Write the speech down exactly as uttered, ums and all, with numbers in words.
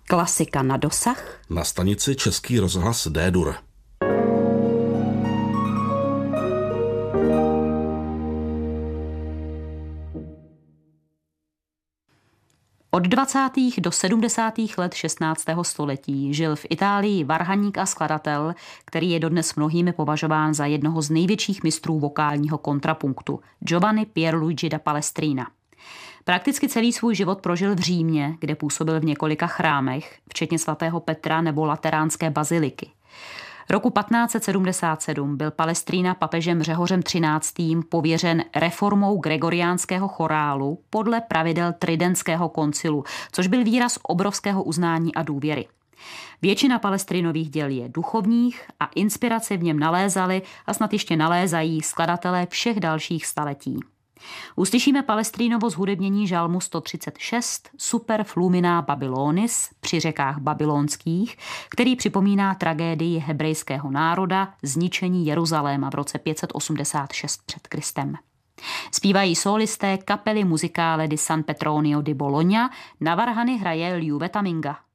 Klasika na dosah na stanici Český rozhlas D-dur. Od dvacátých do sedmdesátých let šestnáctého století žil v Itálii varhaník a skladatel, který je dodnes mnohými považován za jednoho z největších mistrů vokálního kontrapunktu, Giovanni Pierluigi da Palestrina. Prakticky celý svůj život prožil v Římě, kde působil v několika chrámech, včetně svatého Petra nebo Lateránské baziliky. Roku patnáct set sedmdesát sedm byl Palestrina papežem Řehořem třináctým pověřen reformou gregoriánského chorálu podle pravidel Tridentského koncilu, což byl výraz obrovského uznání a důvěry. Většina Palestrinových děl je duchovních a inspiraci v něm nalézali a snad ještě nalézají skladatelé všech dalších staletí. Uslyšíme Palestrinovo zhudebnění žalmu sto třicet šest Super Flumina Babylonis při řekách babylonských, který připomíná tragédii hebrejského národa, zničení Jeruzaléma v roce pět set osmdesát šest před Kristem. Zpívají solisté kapely Musicale di San Petronio di Bologna, na varhany hraje Liu Vetaminga.